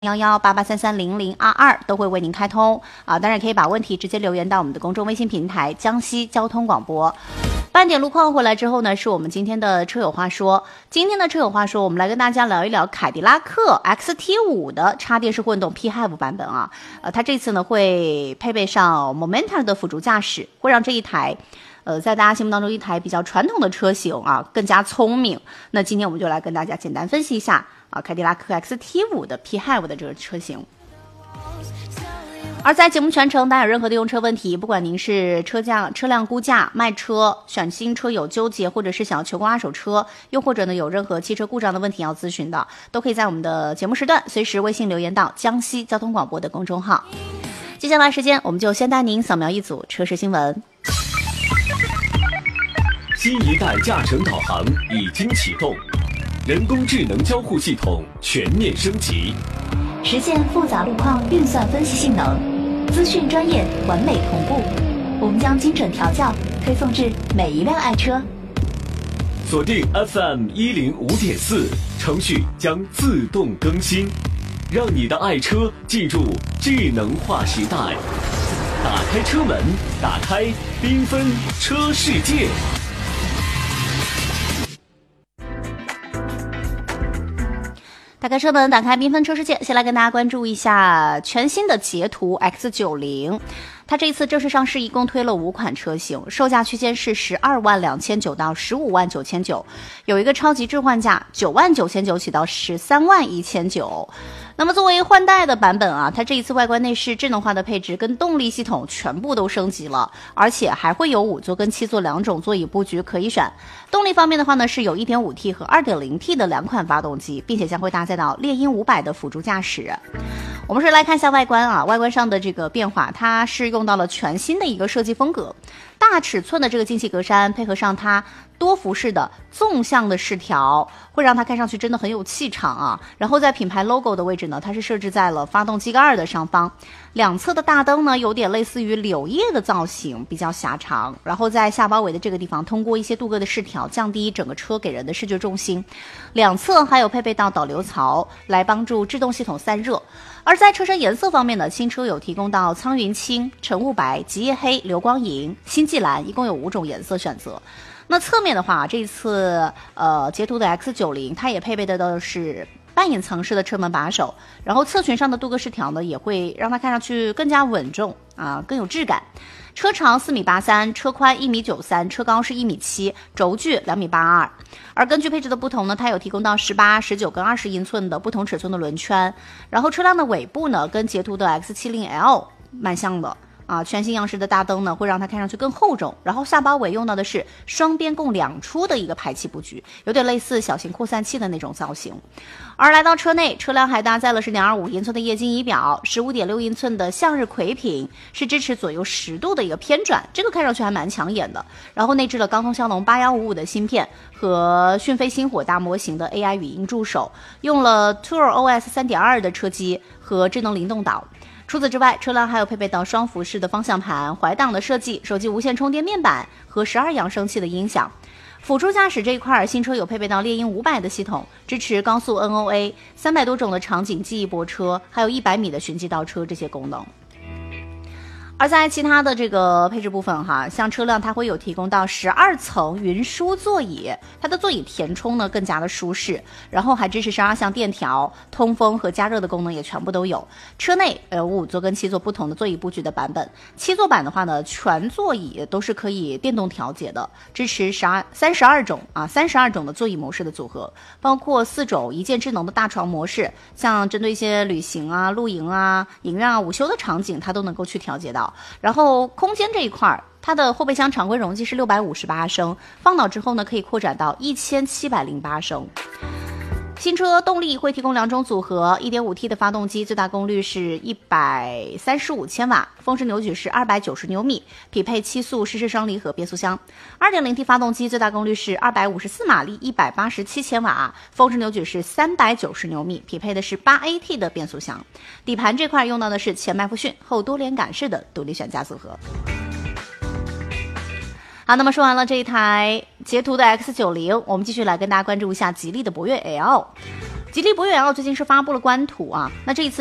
1188330022都会为您开通啊，当然可以把问题直接留言到我们的公众微信平台江西交通广播。半点路况回来之后呢，是我们今天的车友话说。今天的车友话说，我们来跟大家聊一聊凯迪拉克 XT5 的插电式混动 PHEV 版本啊。它这次呢会配备上 Momentum 的辅助驾驶，会让这一台在大家心目当中一台比较传统的车型啊更加聪明。那今天我们就来跟大家简单分析一下凯迪拉克 XT5 的 PHEV 的这个车型。而在节目全程，大家有任何的用车问题，不管您是车辆估价、卖车、选新车有纠结，或者是想要求购二手车，又或者呢有任何汽车故障的问题要咨询的，都可以在我们的节目时段随时微信留言到江西交通广播的公众号。接下来时间，我们就先带您扫描一组车市新闻。 新一代驾乘导航已经启动，人工智能交互系统全面升级， 实现复杂路况运算分析性能，资讯专业完美同步。我们将精准调教，推送至每一辆爱车。 锁定 FM105.4，程序将自动更新，让你的爱车进入智能化时代。打开车门，打开缤纷车世界。 打开车门，打开缤纷车世界。先来跟大家关注一下全新的捷途 X90，它这一次正式上市，一共推了5款车型，售价区间是12.29万到15.9万，有一个超级置换价9.9万起到13.1万。那么作为换代的版本啊，它这一次外观内饰智能化的配置跟动力系统全部都升级了，而且还会有5座跟7座2种座椅布局可以选。动力方面的话呢，是有 1.5T 和 2.0T 的2款发动机，并且将会搭载到猎鹰500的辅助驾驶。我们是来看一下外观啊，外观上的这个变化，它是用到了全新的一个设计风格，大尺寸的这个进气格栅配合上它多辐式的纵向的饰条，会让它看上去真的很有气场啊。然后在品牌 logo 的位置呢，它是设置在了发动机盖的上方，两侧的大灯呢有点类似于柳叶的造型，比较狭长，然后在下包围的这个地方通过一些镀铬的饰条降低整个车给人的视觉重心，两侧还有配备到导流槽来帮助制动系统散热。而在车身颜色方面呢，新车有提供到苍云青、晨雾白、极夜黑、流光银、星际蓝，一共有5种颜色选择。那侧面的话，这一次捷途的 X90 它也配备的是半隐藏式的车门把手，然后侧裙上的镀铬饰条呢，也会让它看上去更加稳重啊，更有质感。车长4.83米，车宽1.93米，车高是1.7米，轴距2.82米。而根据配置的不同呢，它有提供到18、19跟20英寸的不同尺寸的轮圈。然后车辆的尾部呢，跟捷途的 X70L 蛮像的。全新样式的大灯呢，会让它看上去更厚重，然后下包围用到的是双边共2出的一个排气布局，有点类似小型扩散器的那种造型。而来到车内，车辆还搭载了10.25英寸的液晶仪表，15.6英寸的向日葵屏，是支持左右10度的一个偏转，这个看上去还蛮抢眼的。然后内置了高通骁龙8155的芯片和讯飞星火大模型的 AI 语音助手，用了 TourOS 3.2 的车机和智能灵动岛。除此之外，车辆还有配备到双辐式的方向盘、怀档的设计、手机无线充电面板和12扬声器的音响。辅助驾驶这一块，新车有配备到猎鹰500的系统，支持高速 NOA、300多种的场景记忆泊车，还有100米的循迹倒车这些功能。而在其他的这个配置部分哈，像车辆它会有提供到12层云舒座椅，它的座椅填充呢更加的舒适，然后还支持12项电调、通风和加热的功能也全部都有。车内有5座跟7座不同的座椅布局的版本，7座版的话呢，全座椅都是可以电动调节的，支持32种的座椅模式的组合，包括4种一键智能的大床模式，像针对一些旅行啊、露营啊、影院啊、午休的场景，它都能够去调节到。然后空间这一块，它的后备箱常规容积是658升，放倒之后呢，可以扩展到1708升。新车动力会提供2种组合， 1.5T 的发动机最大功率是135千瓦，峰值扭矩是290牛米，匹配7速湿式双离合变速箱。 2.0T 发动机最大功率是254马力，187千瓦，峰值扭矩是390牛米，匹配的是 8AT 的变速箱。底盘这块用到的是前麦弗逊后多连杆式的独立悬架组合。好，那么说完了这一台捷途的 X90， 我们继续来跟大家关注一下吉利的博越 L。 吉利博越 L 最近是发布了官图啊，那这一次